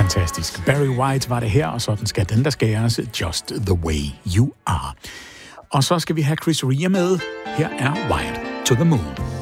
fantastisk. Barry White var det her, og sådan skal den, der skæres, Just the Way You Are. Og så skal vi have Chris Rea med. Her er Wired to the Moon.